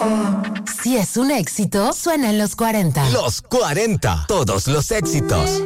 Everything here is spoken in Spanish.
Si es un éxito, suena en los 40. Los 40. Todos los éxitos.